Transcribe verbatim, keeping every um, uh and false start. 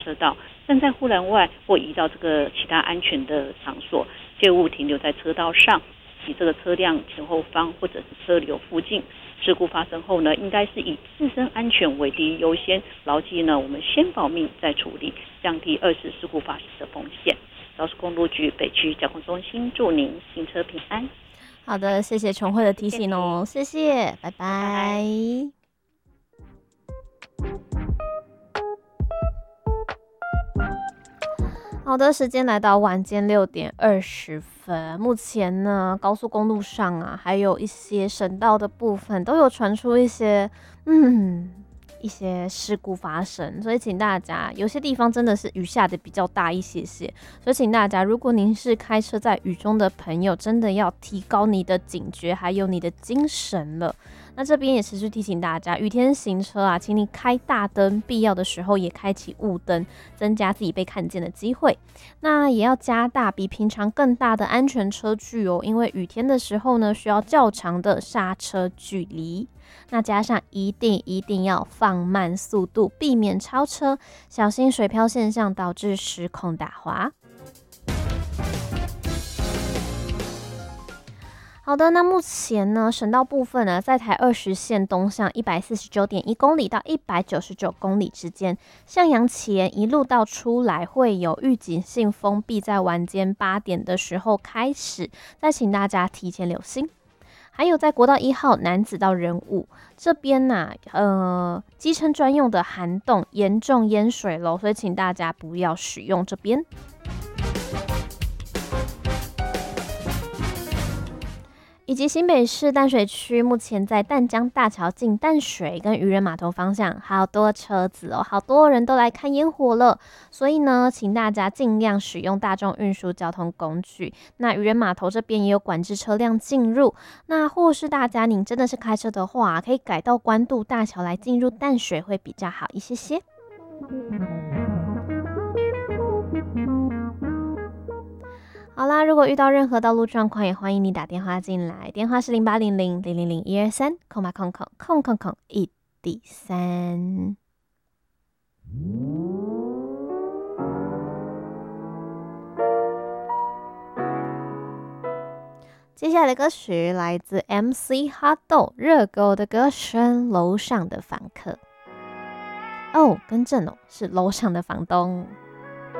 车道，站在护栏外或移到这个其他安全的场所，切勿停留在车道上及这个车辆前后方或者是车流附近。事故发生后呢，应该是以自身安全为第一优先，牢记呢我们先保命再处理，降低二次事故发生的风险。高速公路局北区交通中心祝您行车平安。 好的，谢谢琼慧的提醒哦，谢谢，拜拜。拜拜。好的，时间来到晚间六点二十分。目前呢，高速公路上啊，还有一些省道的部分，都有传出一些嗯一些事故发生，所以请大家，有些地方真的是雨下的比较大一些些，所以请大家，如果您是开车在雨中的朋友，真的要提高你的警觉，还有你的精神了。那这边也持续提醒大家，雨天行车啊，请你开大灯，必要的时候也开启雾灯，增加自己被看见的机会。那也要加大比平常更大的安全车距哦，因为雨天的时候呢，需要较长的刹车距离。那加上一定一定要放慢速度，避免超车，小心水漂现象导致失控打滑。好的，那目前呢，省道部分呢，在台二十线东向一百四十九点一公里到一百九十九公里之间，向阳前一路到出来会有预警性封闭，在晚间八点的时候开始，再请大家提前留心。还有在国道一号南子到仁武这边呐、啊，呃，机车专用的涵洞严重淹水喽，所以请大家不要使用这边。以及新北市淡水区，目前在淡江大桥进淡水跟渔人码头方向，好多车子哦，好多人都来看烟火了。所以呢，请大家尽量使用大众运输交通工具。那渔人码头这边也有管制车辆进入。那或是大家您真的是开车的话，可以改到关渡大桥来进入淡水，会比较好一些些。好啦，如果遇到任何道路状况，也欢迎你打电话进来，电话是零八零零零零零一二三空八空空空空空一第三。接下来的歌曲来自 M C 哈豆热狗的歌声《楼上的房客》。哦，更正哦，是楼上的房东。